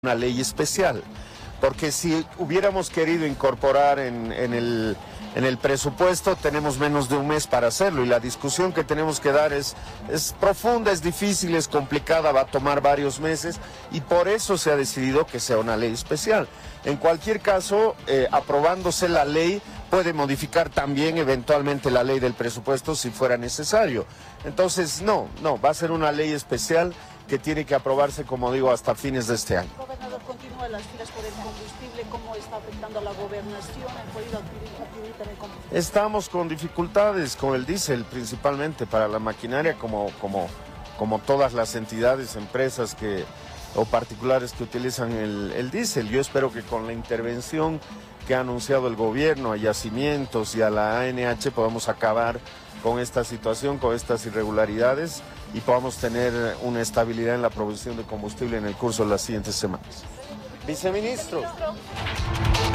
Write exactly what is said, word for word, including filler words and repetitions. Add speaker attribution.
Speaker 1: una ley especial, porque si hubiéramos querido incorporar en, en, el, en el presupuesto, tenemos menos de un mes para hacerlo, y la discusión que tenemos que dar es, es profunda, es difícil, es complicada, va a tomar varios meses, y por eso se ha decidido que sea una ley especial. En cualquier caso, eh, aprobándose la ley, puede modificar también eventualmente la ley del presupuesto si fuera necesario. Entonces, no, no, va a ser una ley especial que tiene que aprobarse, como digo, hasta fines de este año.
Speaker 2: Gobernador, continúa las filas por el combustible, ¿cómo está afectando a la gobernación? ¿Han podido adquirir también combustible?
Speaker 1: Estamos con dificultades con el diésel, principalmente para la maquinaria, como, como, como todas las entidades, empresas que, o particulares que utilizan el, el diésel. Yo espero que con la intervención que ha anunciado el gobierno a Yacimientos y a la A N H podamos acabar con esta situación, con estas irregularidades, y podamos tener una estabilidad en la provisión de combustible en el curso de las siguientes semanas. Viceministro.